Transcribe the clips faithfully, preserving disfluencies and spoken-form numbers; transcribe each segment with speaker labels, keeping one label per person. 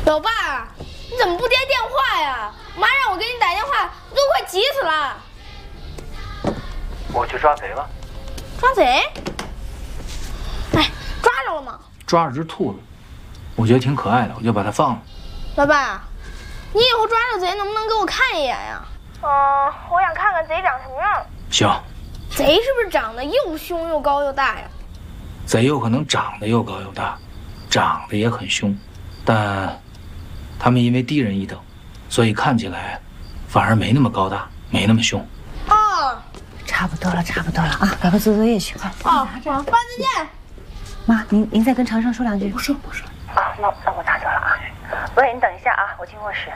Speaker 1: 老爸，你怎么不接电话呀？妈让我给你打电话，我都快急死了。
Speaker 2: 我去抓贼了。
Speaker 1: 抓贼？哎，抓着了吗？
Speaker 2: 抓着只兔子，我觉得挺可爱的，我就把它放了。
Speaker 1: 老爸，你以后抓着贼能不能给我看一眼呀？嗯、呃，我想看看贼长什么样。
Speaker 2: 行。
Speaker 1: 贼是不是长得又凶又高又大呀？
Speaker 2: 贼有可能长得又高又大，长得也很凶，但他们因为低人一等，所以看起来反而没那么高大，没那么凶。
Speaker 1: 哦，
Speaker 3: 差不多了，差不多了啊，赶快做作业去，快。
Speaker 1: 哦，爸再见。
Speaker 3: 妈，您您再跟长生说两句。
Speaker 2: 不说不说。
Speaker 3: 啊，那那我拿走了啊。喂，你等一下啊，我进卧室。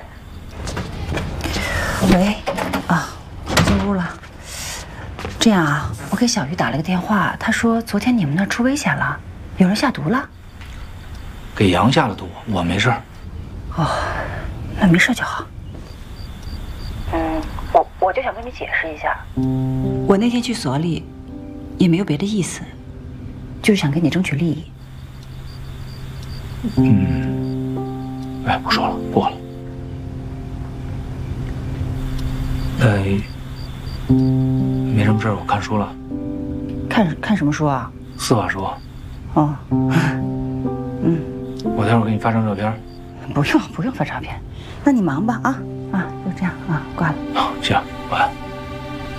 Speaker 3: 喂，啊，我进屋了。这样啊，我给小鱼打了个电话，他说昨天你们那儿出危险了，有人下毒了。
Speaker 2: 给羊下了毒，我没事。
Speaker 3: 哦，那没事就好。嗯，我我就想跟你解释一下，我那天去所里，也没有别的意思，就是想跟你争取利益。
Speaker 2: 嗯，哎，不说了，过了。呃。没什么事儿，我看书了。
Speaker 3: 看看什么书啊？
Speaker 2: 司法书。
Speaker 3: 哦，嗯，
Speaker 2: 我待会儿给你发张照片。
Speaker 3: 不用不用发照片，那你忙吧啊啊，就这样啊，挂了。
Speaker 2: 好，行，晚安。